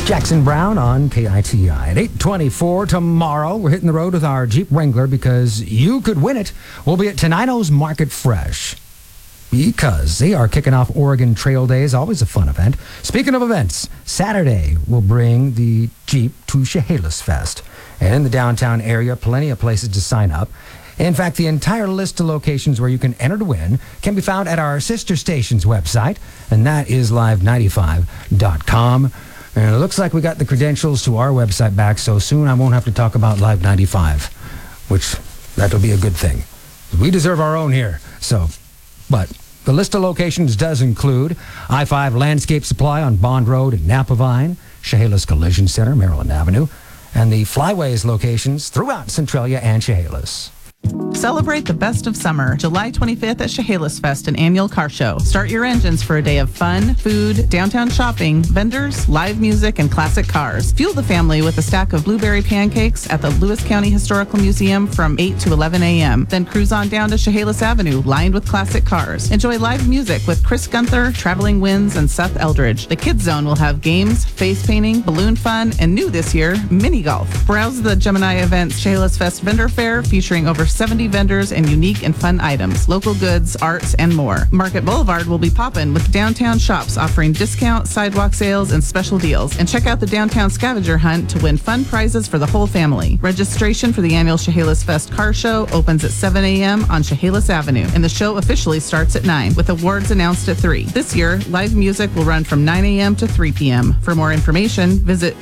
Jackson Brown on KITI. At 8:24 tomorrow, we're hitting the road with our Jeep Wrangler because you could win it. We'll be at Tenino's Market Fresh because they are kicking off Oregon Trail Days, always a fun event. Speaking of events, Saturday we'll bring the Jeep to Chehalis Fest. And in the downtown area, plenty of places to sign up. In fact, the entire list of locations where you can enter to win can be found at our sister station's website, and that is live95.com. And it looks like we got the credentials to our website back, so soon I won't have to talk about Live 95, which that'll be a good thing. We deserve our own here. But the list of locations does include I-5 Landscape Supply on Bond Road in Napavine, Chehalis Collision Center, Maryland Avenue, and the Flyways locations throughout Centralia and Chehalis. Celebrate the best of summer, July 25th at Chehalis Fest, an annual car show. Start your engines for a day of fun, food, downtown shopping, vendors, live music, and classic cars. Fuel the family with a stack of blueberry pancakes at the Lewis County Historical Museum from 8 to 11 a.m. Then cruise on down to Chehalis Avenue, lined with classic cars. Enjoy live music with Chris Gunther, Traveling Winds, and Seth Eldridge. The Kids Zone will have games, face painting, balloon fun, and new this year, mini golf. Browse the Gemini Events Chehalis Fest vendor fair featuring over 70 vendors and unique and fun items, local goods, arts, and more. Market Boulevard will be poppin' with downtown shops offering discount, sidewalk sales, and special deals. And check out the downtown scavenger hunt to win fun prizes for the whole family. Registration for the annual Chehalis Fest car show opens at 7 a.m. on Chehalis Avenue, and the show officially starts at 9, with awards announced at 3. This year, live music will run from 9 a.m. to 3 p.m. For more information, visit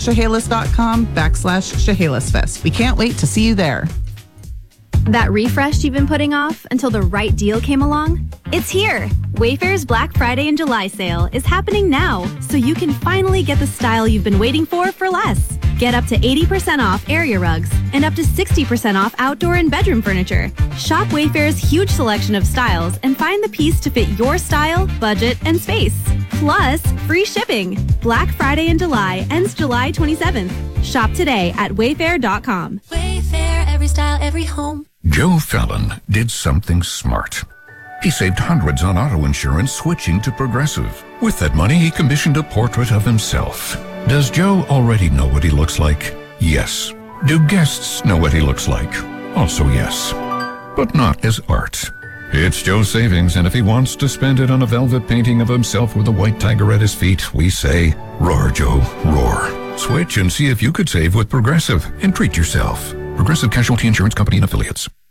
experiencechehalis.com/Chehalis Fest. We can't wait to see you there. That refresh you've been putting off until the right deal came along? It's here! Wayfair's Black Friday and July sale is happening now, so you can finally get the style you've been waiting for less. Get up to 80% off area rugs and up to 60% off outdoor and bedroom furniture. Shop Wayfair's huge selection of styles and find the piece to fit your style, budget, and space. Plus, free shipping. Black Friday in July ends July 27th. Shop today at wayfair.com. Wayfair, every style, every home. Joe Fallon did something smart. He saved hundreds on auto insurance switching to Progressive. With that money, he commissioned a portrait of himself. Does Joe already know what he looks like? Yes. Do guests know what he looks like? Also yes. But not as art. It's Joe's savings, and if he wants to spend it on a velvet painting of himself with a white tiger at his feet, we say, roar, Joe, roar. Switch and see if you could save with Progressive and treat yourself. Progressive Casualty Insurance Company and Affiliates.